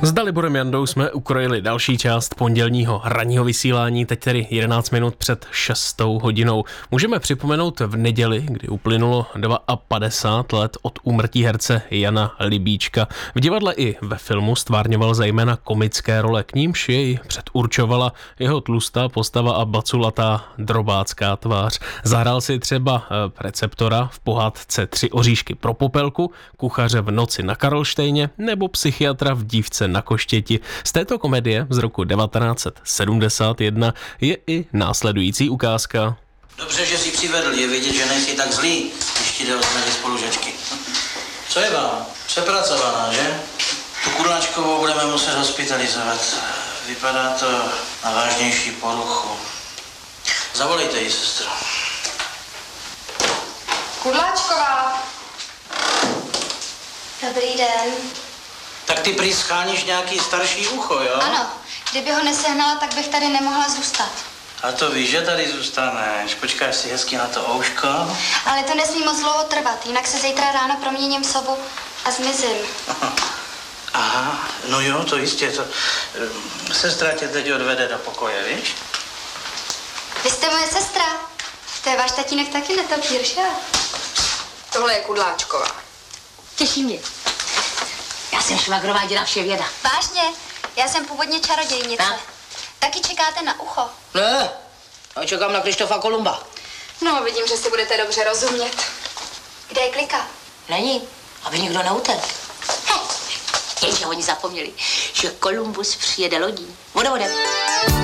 S Daliborem Jandou jsme ukrojili další část pondělního ranního vysílání, teď tedy 11 minut před 6 hodinou. Můžeme připomenout v neděli, kdy uplynulo 52 let od úmrtí herce Jana Libíčka. V divadle i ve filmu stvárňoval zejména komické role, k nímž jej předurčovala jeho tlustá postava a baculatá drobácká tvář. Zahrál si třeba receptora v pohádce 3 oříšky pro Popelku, kuchaře v Noci na Karlštejně nebo psychiatra v Dívce na Koštěti. Z této komedie z roku 1971 je i následující ukázka. Dobře, že jsi přivedl, je vidět, že nejsi tak zlý, když ti jde o zdraví spolužačky. Co je vám? Přepracovaná, že? Tu Kudláčkovou budeme muset hospitalizovat. Vypadá to na vážnější poruchu. Zavolejte ji, sestro. Kudláčková. Dobrý den. Tak ty prý scháníš nějaký starší ucho, jo? Ano, kdyby ho nesehnala, tak bych tady nemohla zůstat. A to víš, že tady zůstaneš. Počkáš si hezky na to ouško. Ale to nesmí moc dlouho trvat, jinak se zítra ráno proměním v sobu a zmizím. Aha, no jo, to jistě. Sestra tě teď odvede do pokoje, víš? Vy jste moje sestra. To je váš tatínek taky netopír, že? Tohle je Kudláčková. Těší mě. Já jsem švagrová děda Vševěda. Vážně? Já jsem původně čarodějnice. A? Taky čekáte na ucho? Ne, já čekám na Krištofa Kolumba. No, vidím, že si budete dobře rozumět. Kde je Klika? Není, aby nikdo neutekl. Jenže oni zapomněli, že Kolumbus přijede lodí. Vodem.